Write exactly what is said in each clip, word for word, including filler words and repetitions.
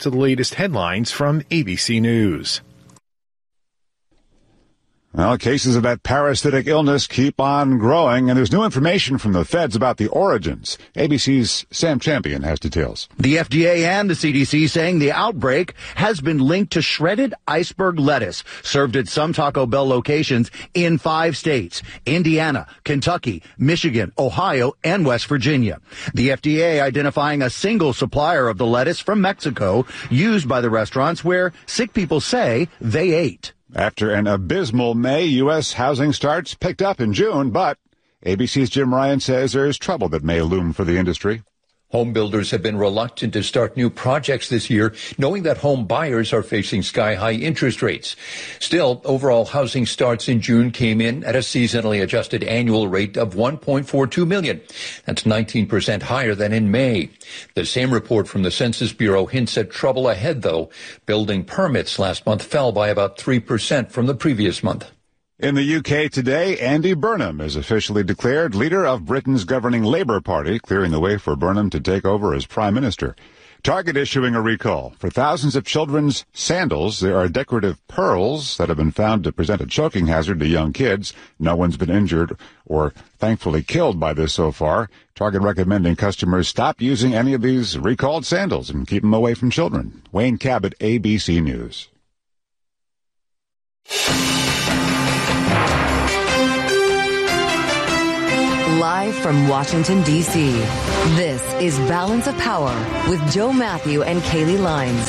to the latest headlines from A B C News. Well, cases of that parasitic illness keep on growing, and there's new information from the feds about the origins. A B C's Sam Champion has details. The F D A and the C D C saying the outbreak has been linked to shredded iceberg lettuce served at some Taco Bell locations in five states: Indiana, Kentucky, Michigan, Ohio, and West Virginia. The F D A identifying a single supplier of the lettuce from Mexico used by the restaurants where sick people say they ate. After an abysmal May, U S housing starts picked up in June, but A B C's Jim Ryan says there's trouble that may loom for the industry. Home builders have been reluctant to start new projects this year, knowing that home buyers are facing sky-high interest rates. Still, overall housing starts in June came in at a seasonally adjusted annual rate of one point four two million. That's nineteen percent higher than in May. The same report from the Census Bureau hints at trouble ahead, though. Building permits last month fell by about three percent from the previous month. In the U K today, Andy Burnham is officially declared leader of Britain's governing Labour Party, clearing the way for Burnham to take over as Prime Minister. Target issuing a recall. For thousands of children's sandals, there are decorative pearls that have been found to present a choking hazard to young kids. No one's been injured or thankfully killed by this so far. Target recommending customers stop using any of these recalled sandals and keep them away from children. Wayne Cabot, A B C News. Live from Washington, D C, this is Balance of Power with Joe Matthew and Kaylee Lines.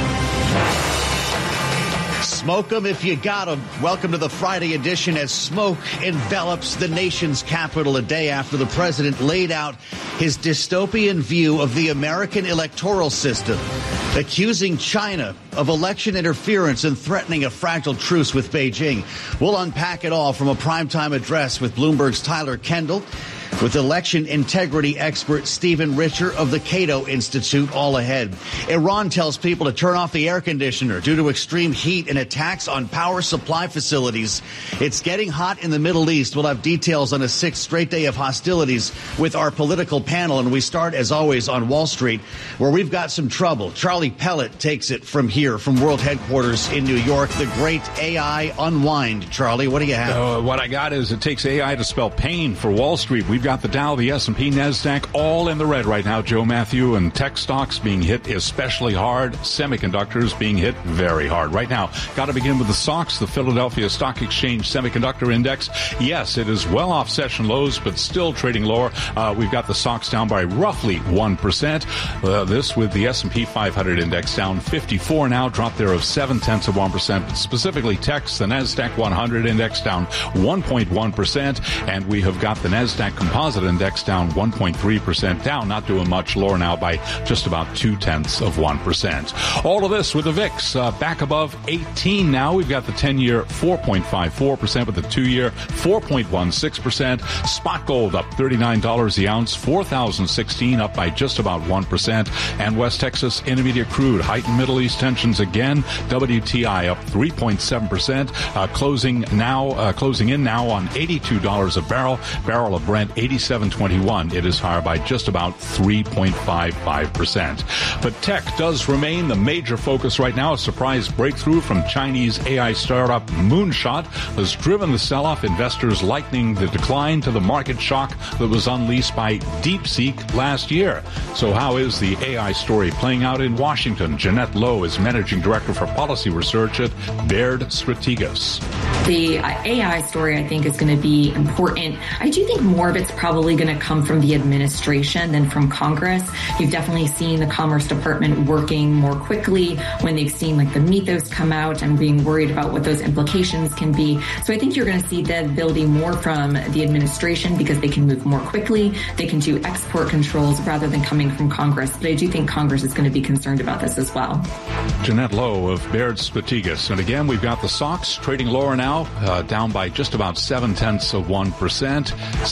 Smoke 'em if you got 'em. Welcome to the Friday edition as smoke envelops the nation's capital a day after the president laid out his dystopian view of the American electoral system, accusing China of election interference and threatening a fragile truce with Beijing. We'll unpack it all from a primetime address with Bloomberg's Tyler Kendall, with election integrity expert Stephen Richer of the Cato Institute all ahead. Iran tells people to turn off the air conditioner due to extreme heat and attacks on power supply facilities. It's getting hot in the Middle East. We'll have details on a sixth straight day of hostilities with our political panel. And we start, as always, on Wall Street, where we've got some trouble. Charlie Pellet takes it from here, from World Headquarters in New York. The great A I unwind. Charlie, what do you have? Uh, what I got is it takes A I to spell pain for Wall Street. We've got the Dow, the S and P, NASDAQ, all in the red right now, Joe Matthew, and tech stocks being hit especially hard, semiconductors being hit very hard. Right now, got to begin with the S O X, the Philadelphia Stock Exchange Semiconductor Index. Yes, it is well off session lows, but still trading lower. Uh, we've got the S O X down by roughly one percent. Uh, this with the S and P five hundred index down fifty-four now, drop there of seven tenths of one percent. But specifically techs, the NASDAQ one hundred index down one point one percent, and we have got the NASDAQ Composite Index down one point three percent, down, not doing much, lower now by just about two tenths of one percent. All of this with the V I X uh, back above eighteen now. We've got the ten-year four point five four percent with the two-year four point one six percent. Spot gold up thirty-nine dollars the ounce, four thousand sixteen, up by just about one percent. And West Texas Intermediate crude, heightened Middle East tensions again. W T I up three point seven percent, uh, closing now, uh, closing in now on eighty-two dollars a barrel. Barrel of Brent eighty-seven twenty-one. It is higher by just about three point five five percent. But tech does remain the major focus right now. A surprise breakthrough from Chinese A I startup Moonshot has driven the sell-off, investors likening the decline to the market shock that was unleashed by DeepSeek last year. So how is the A I story playing out in Washington? Jeanette Lowe is Managing Director for Policy Research at Baird Strategas. The A I story, I think, is going to be important. I do think more of it's probably going to come from the administration than from Congress. You've definitely seen the Commerce Department working more quickly when they've seen like the Mythos come out and being worried about what those implications can be. So I think you're going to see that ability more from the administration because they can move more quickly. They can do export controls rather than coming from Congress. But I do think Congress is going to be concerned about this as well. Jeanette Lowe of Baird Strategas. And again, we've got the S O X trading lower now, uh, down by just about seven tenths of one percent. Semiconductor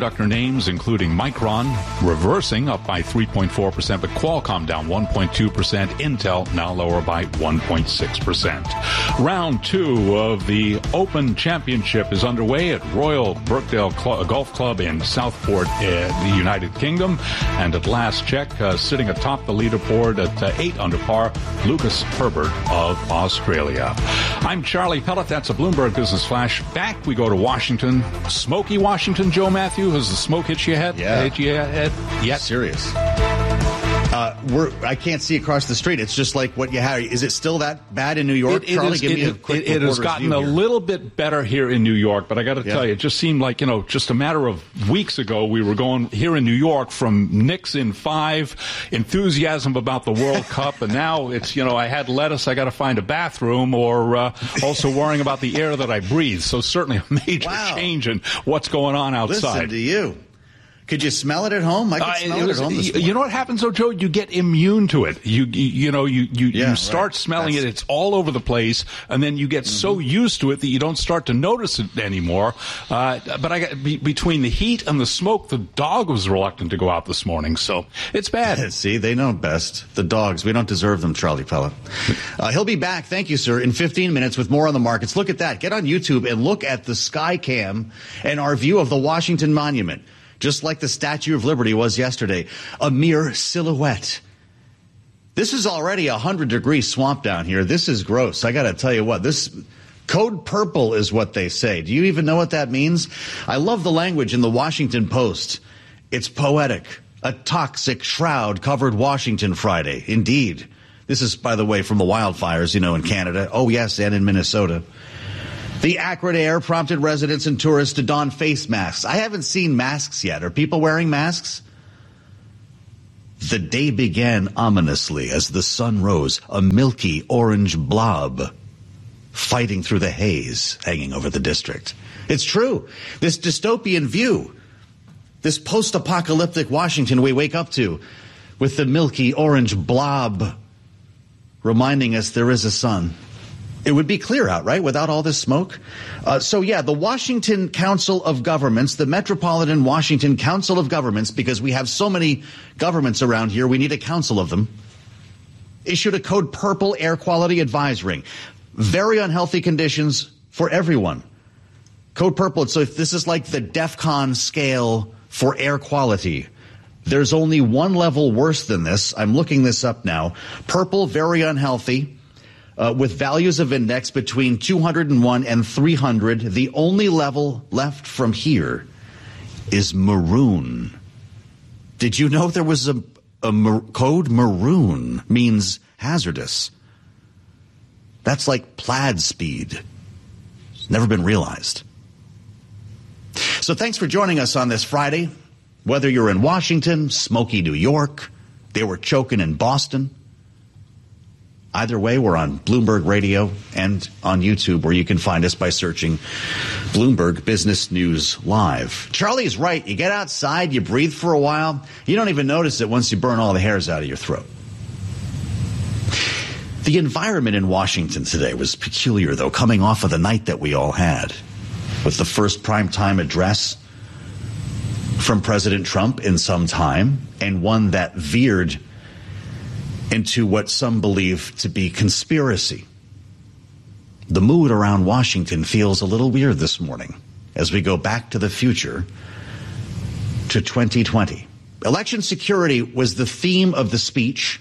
semiconductor names, including Micron, reversing up by three point four percent, but Qualcomm down one point two percent. Intel now lower by one point six percent. Round two of the Open Championship is underway at Royal Birkdale Cl- Golf Club in Southport, uh, the United Kingdom. And at last check, uh, sitting atop the leaderboard at uh, eight under par, Lucas Herbert of Australia. I'm Charlie Pellet. That's a Bloomberg Business Flash. Back we go to Washington. Smoky Washington, Joe Matthew. Has the smoke hit you yet? Yeah. Hit you yet? Yet? Serious. Uh, we're, I can't see across the street. It's just like what you had. Is it still that bad in New York? It, it Charlie, is, give it, me a it, quick it, it has gotten a here. little bit better here in New York, but I got to yeah. tell you, it just seemed like, you know, just a matter of weeks ago, we were going here in New York from Knicks in five, enthusiasm about the World Cup, and now it's, you know, I had lettuce, I got to find a bathroom, or uh, also worrying about the air that I breathe. So certainly a major wow. change in what's going on outside. Listen to you. Could you smell it at home? I could Uh, smell it it, was, at home this you, morning. you know what happens, though, Joe? You get immune to it. You you, you know, you you, Yeah, you start right. smelling That's... it. It's all over the place, and then you get mm-hmm. so used to it that you don't start to notice it anymore. Uh, but I got be, between the heat and the smoke, the dog was reluctant to go out this morning, so it's bad. See, they know best. The dogs. We don't deserve them, Charlie Pellet. Uh, he'll be back, thank you, sir, in fifteen minutes with more on the markets. Look at that. Get on YouTube and look at the sky cam and our view of the Washington Monument. Just like the Statue of Liberty was yesterday, a mere silhouette. This is already a hundred degree swamp down here. This is gross. I got to tell you what, this code purple is what they say. Do you even know what that means? I love the language in the Washington Post. It's poetic. A toxic shroud covered Washington Friday. Indeed. This is, by the way, from the wildfires, you know, in Canada. Oh, yes, and in Minnesota. The acrid air prompted residents and tourists to don face masks. I haven't seen masks yet. Are people wearing masks? The day began ominously as the sun rose, a milky orange blob fighting through the haze hanging over the district. It's true. This dystopian view, this post-apocalyptic Washington we wake up to with the milky orange blob reminding us there is a sun. It would be clear out, right, without all this smoke? Uh, so, yeah, the Washington Council of Governments, the Metropolitan Washington Council of Governments, because we have so many governments around here, we need a council of them, issued a code purple air quality advisory. Very unhealthy conditions for everyone. Code purple, so if this is like the DEFCON scale for air quality. There's only one level worse than this. I'm looking this up now. Purple, very unhealthy. Uh, with values of index between two hundred one and three hundred, the only level left from here is maroon. Did you know there was a, a mar- code maroon means hazardous? That's like plaid speed. It's never been realized. So thanks for joining us on this Friday. Whether you're in Washington, smoky New York, they were choking in Boston. Either way, we're on Bloomberg Radio and on YouTube, where you can find us by searching Bloomberg Business News Live. Charlie's right. You get outside, you breathe for a while. You don't even notice it once you burn all the hairs out of your throat. The environment in Washington today was peculiar, though, coming off of the night that we all had, with the first primetime address from President Trump in some time, and one that veered into what some believe to be conspiracy. The mood around Washington feels a little weird this morning as we go back to the future to twenty twenty. Election security was the theme of the speech.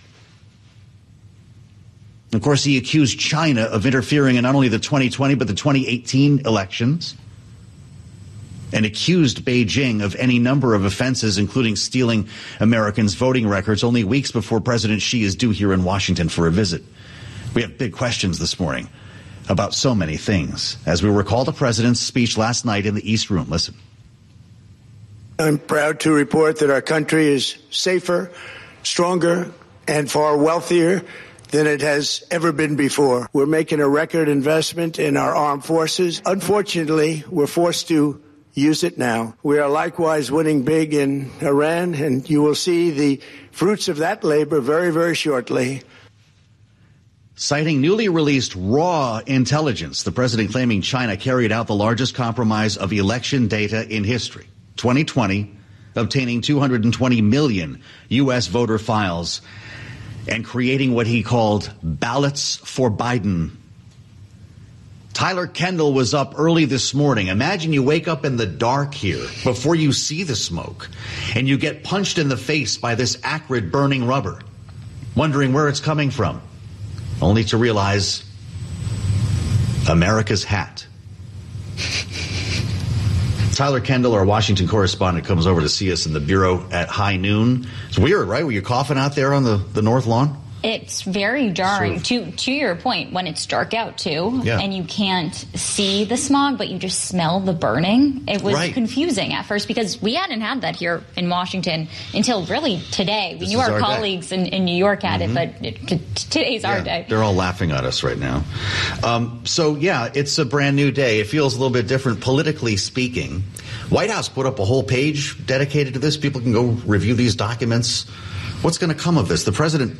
Of course, he accused China of interfering in not only the twenty twenty but the twenty eighteen elections, and accused Beijing of any number of offenses, including stealing Americans' voting records only weeks before President Xi is due here in Washington for a visit. We have big questions this morning about so many things as we recall the president's speech last night in the East Room. Listen. I'm proud to report that our country is safer, stronger, and far wealthier than it has ever been before. We're making a record investment in our armed forces. Unfortunately, we're forced to use it now. We are likewise winning big in Iran, and you will see the fruits of that labor very, very shortly. Citing newly released raw intelligence, the president claiming China carried out the largest compromise of election data in history. twenty twenty, obtaining two hundred twenty million U S voter files and creating what he called ballots for Biden. Tyler Kendall was up early this morning. Imagine you wake up in the dark here before you see the smoke and you get punched in the face by this acrid burning rubber, wondering where it's coming from, only to realize America's hat. Tyler Kendall, our Washington correspondent, comes over to see us in the Bureau at high noon. It's weird, right? Were you coughing out there on the, the north lawn? It's very jarring. Sort of. To to your point, when it's dark out too, yeah. and you can't see the smog, but you just smell the burning. It was right. confusing at first because we hadn't had that here in Washington until really today. We this knew our, our colleagues in, in New York had mm-hmm. it, but it, t- today's yeah, our day. They're all laughing at us right now. Um, so, yeah, it's a brand new day. It feels a little bit different politically speaking. White House put up a whole page dedicated to this. People can go review these documents. What's going to come of this? The president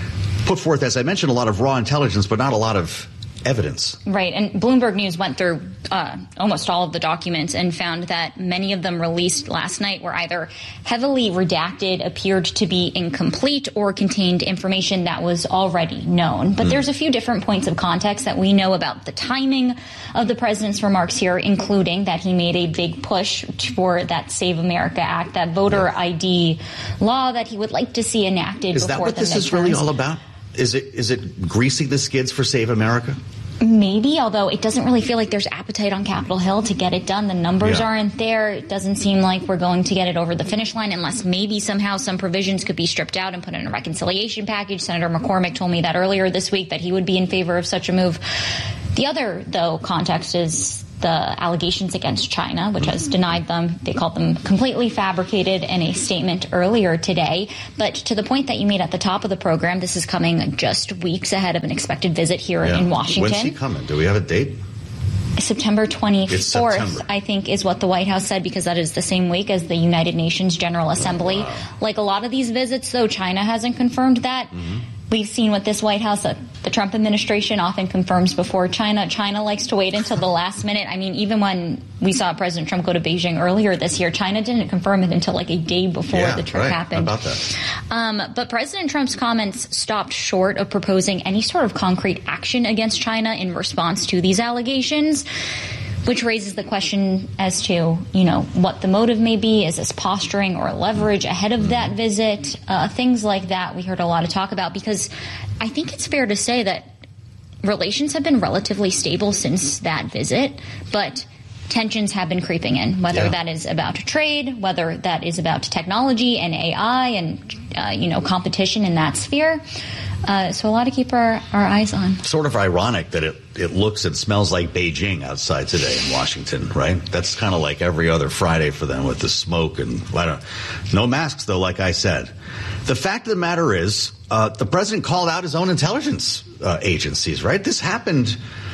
put forth, as I mentioned, a lot of raw intelligence, but not a lot of evidence. Right. And Bloomberg News went through uh, almost all of the documents and found that many of them released last night were either heavily redacted, appeared to be incomplete, or contained information that was already known. But mm. there's a few different points of context that we know about the timing of the president's remarks here, including that he made a big push for that Save America Act, that voter yeah. I D law that he would like to see enacted is before the midterms. Is that what this is really all about? Is it is it greasing the skids for Save America? Maybe, although it doesn't really feel like there's appetite on Capitol Hill to get it done. The numbers yeah. aren't there. It doesn't seem like we're going to get it over the finish line unless maybe somehow some provisions could be stripped out and put in a reconciliation package. Senator McCormick told me that earlier this week, that he would be in favor of such a move. The other, though, context is the allegations against China, which has denied them. They called them completely fabricated in a statement earlier today. But to the point that you made at the top of the program, this is coming just weeks ahead of an expected visit here yeah. in Washington. When's he coming? Do we have a date? September twenty-fourth, September. I think, is what the White House said, because that is the same week as the United Nations General Assembly. Oh, wow. Like a lot of these visits, though, China hasn't confirmed that. Mm-hmm. We've seen with this White House that the Trump administration often confirms before China. China likes to wait until the last minute. I mean, even when we saw President Trump go to Beijing earlier this year, China didn't confirm it until like a day before yeah, the trip right. happened. How about that? Um, but President Trump's comments stopped short of proposing any sort of concrete action against China in response to these allegations, which raises the question as to, you know, what the motive may be. Is this posturing or leverage ahead of that visit? Uh, things like that we heard a lot of talk about, because I think it's fair to say that relations have been relatively stable since that visit, but tensions have been creeping in, whether yeah. that is about trade, whether that is about technology and A I and, uh, you know, competition in that sphere. Uh, so a lot to keep our, our eyes on. Sort of ironic that it, it looks and smells like Beijing outside today in Washington, right? That's kind of like every other Friday for them with the smoke and I don't, no masks, though, like I said. The fact of the matter is, uh, the president called out his own intelligence uh, agencies, right? This happened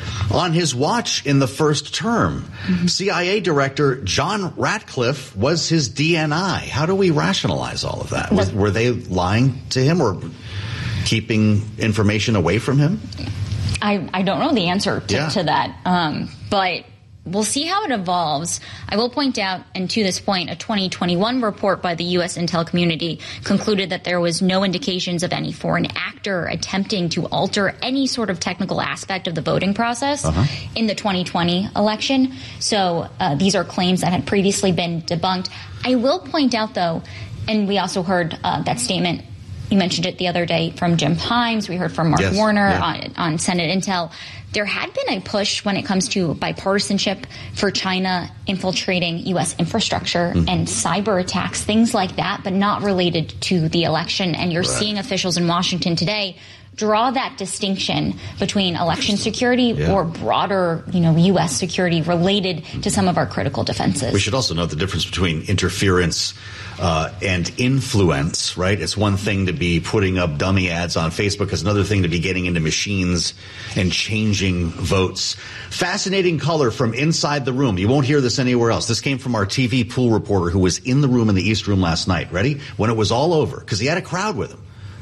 on his watch in the first term. Mm-hmm. C I A Director John Ratcliffe was his D N I. How do we rationalize all of that? Was, were they lying to him or keeping information away from him? I, I don't know the answer to, yeah. to that, um, but we'll see how it evolves. I will point out, and to this point, a twenty twenty-one report by the U S intel community concluded that there was no indications of any foreign actor attempting to alter any sort of technical aspect of the voting process uh-huh. in the twenty twenty election. So uh, these are claims that had previously been debunked. I will point out, though, and we also heard uh, that statement, you mentioned it the other day, from Jim Himes. We heard from Mark yes. Warner yeah. on, on Senate Intel. There had been a push when it comes to bipartisanship for China infiltrating U S infrastructure mm-hmm. and cyber attacks, things like that, but not related to the election. And you're right. seeing officials in Washington today draw that distinction between election security yeah. or broader, you know, U S security related mm-hmm. to some of our critical defenses. We should also note the difference between interference Uh, and influence, right? It's one thing to be putting up dummy ads on Facebook. It's another thing to be getting into machines and changing votes. Fascinating color from inside the room. You won't hear this anywhere else. This came from our T V pool reporter who was in the room in the East Room last night. Ready? When it was all over, because he had a crowd with him.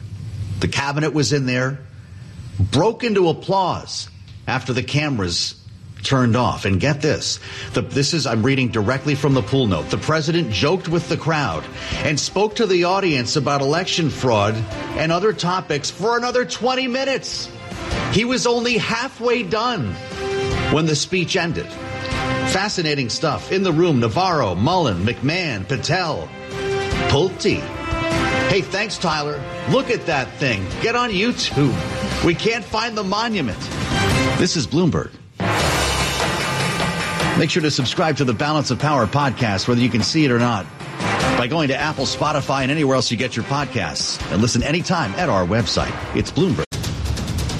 The cabinet was in there, broke into applause after the cameras turned off. And get this, the, this is, I'm reading directly from the pool note. The president joked with the crowd and spoke to the audience about election fraud and other topics for another twenty minutes. He was only halfway done when the speech ended. Fascinating stuff. In the room, Navarro, Mullen, McMahon, Patel, Pulte. Hey, thanks, Tyler. Look at that thing. Get on YouTube. We can't find the monument. This is Bloomberg. Make sure to subscribe to the Balance of Power podcast, whether you can see it or not, by going to Apple, Spotify, and anywhere else you get your podcasts. And listen anytime at our website. It's Bloomberg.